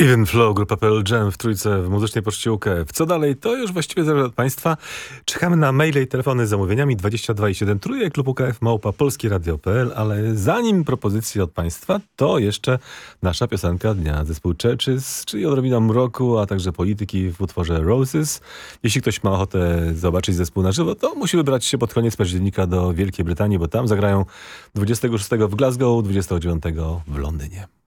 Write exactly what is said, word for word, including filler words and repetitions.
Even Flow, grupa Pearl Jam w trójce w muzycznej poczcie U K F. Co dalej? To już właściwie zależy od Państwa. Czekamy na maile i telefony z zamówieniami dwadzieścia dwa i siedem trójek klub U K F małpa polskieradio kropka p l, ale zanim propozycje od Państwa, to jeszcze nasza piosenka dnia. Zespół Churches, czyli odrobina mroku, a także polityki w utworze Roses. Jeśli ktoś ma ochotę zobaczyć zespół na żywo, to musi wybrać się pod koniec października do Wielkiej Brytanii, bo tam zagrają dwudziestego szóstego w Glasgow, dwudziestego dziewiątego w Londynie.